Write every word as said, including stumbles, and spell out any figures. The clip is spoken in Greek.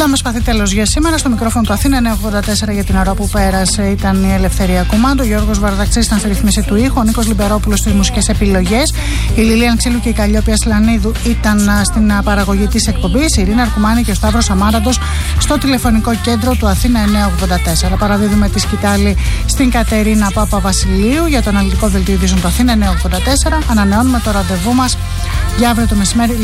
Κοντά μας πάθη τέλος για σήμερα. Στο μικρόφωνο του Αθήνα εννιακόσια ογδόντα τέσσερα για την ώρα που πέρασε ήταν η Ελευθερία Κουμάντου. Ο Γιώργος Βαρδαξής ήταν στη ρύθμιση του ήχου. Ο Νίκος Λιμπερόπουλος στις μουσικές επιλογές. Η Λιλίαν Ξύλου και η Καλλιόπη Ασλανίδου ήταν στην παραγωγή της εκπομπής. Η Ειρήνα Αρκουμάνη και ο Σταύρος Αμάραντος στο τηλεφωνικό κέντρο του Αθήνα εννιακόσια ογδόντα τέσσερα. Παραδίδουμε τη σκητάλη στην Κατερίνα Πάπα Βασιλείου για το αναλυτικό δελτίο ειδήσεων του Αθήνα εννιακόσια ογδόντα τέσσερα. Ανανεώνουμε το ραντεβού μας για αύριο το μεσημέρι.